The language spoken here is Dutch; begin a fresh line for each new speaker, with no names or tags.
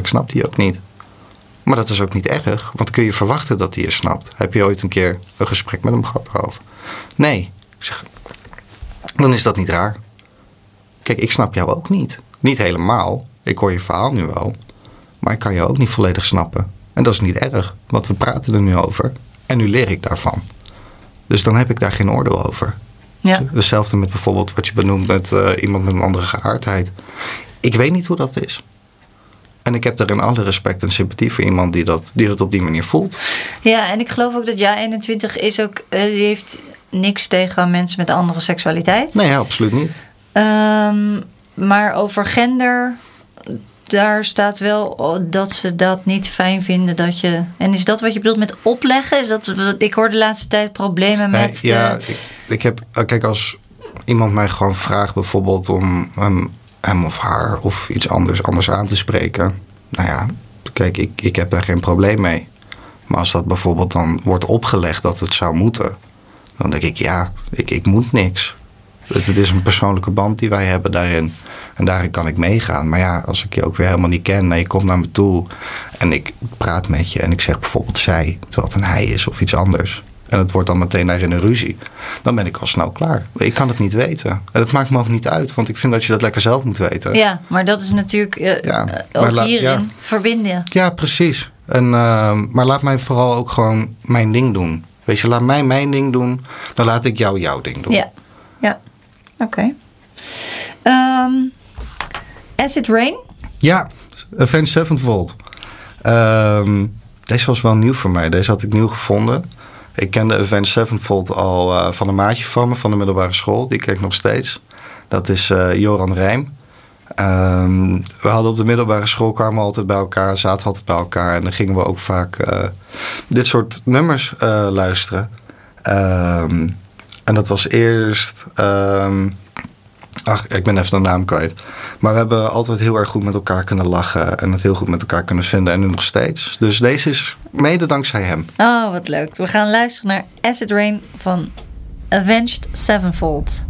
ik snap die ook niet. Maar dat is ook niet erg, want kun je verwachten dat hij je snapt? Heb je ooit een keer een gesprek met hem gehad erover? Nee. Ik zeg, dan is dat niet raar. Kijk, ik snap jou ook niet. Niet helemaal. Ik hoor je verhaal nu wel. Maar ik kan jou ook niet volledig snappen. En dat is niet erg, want we praten er nu over. En nu leer ik daarvan. Dus dan heb ik daar geen oordeel over.
Ja.
Hetzelfde met bijvoorbeeld wat je benoemt met iemand met een andere geaardheid. Ik weet niet hoe dat is. En ik heb er in alle respect en sympathie voor iemand die dat op die manier voelt.
Ja, en ik geloof ook dat Ja21 is ook... die heeft niks tegen mensen met een andere seksualiteit.
Nee, ja, absoluut niet.
Maar over gender... daar staat wel dat ze dat niet fijn vinden dat je... En is dat wat je bedoelt met opleggen? Is dat, ik hoor de laatste tijd problemen met...
Ik heb... Kijk, als iemand mij gewoon vraagt bijvoorbeeld om hem of haar of iets anders aan te spreken. Nou ja, kijk, ik heb daar geen probleem mee. Maar als dat bijvoorbeeld dan wordt opgelegd dat het zou moeten... dan denk ik, ja, ik moet niks. Het is een persoonlijke band die wij hebben daarin. En daarin kan ik meegaan. Maar ja, als ik je ook weer helemaal niet ken... en je komt naar me toe en ik praat met je... en ik zeg bijvoorbeeld zij, terwijl het een hij is of iets anders... en het wordt dan meteen daarin een ruzie... dan ben ik al snel klaar. Ik kan het niet weten. En dat maakt me ook niet uit... want ik vind dat je dat lekker zelf moet weten.
Ja, maar dat is natuurlijk ook hierin verbinden.
Ja, precies. Maar laat mij vooral ook gewoon mijn ding doen. Weet je, laat mij mijn ding doen... dan laat ik jou jouw ding doen.
Ja. Oké. Acid Rain?
Ja, Avenged Sevenfold. Deze was wel nieuw voor mij. Deze had ik nieuw gevonden. Ik kende Avenged Sevenfold al van een maatje van me... van de middelbare school. Die ken ik nog steeds. Dat is Joran Rijm. We hadden op de middelbare school... kwamen we altijd bij elkaar, zaten altijd bij elkaar... en dan gingen we ook vaak dit soort nummers luisteren. En dat was eerst... ik ben even de naam kwijt. Maar we hebben altijd heel erg goed met elkaar kunnen lachen... en het heel goed met elkaar kunnen vinden en nu nog steeds. Dus deze is mede dankzij hem.
Oh, wat leuk. We gaan luisteren naar Acid Rain van Avenged Sevenfold.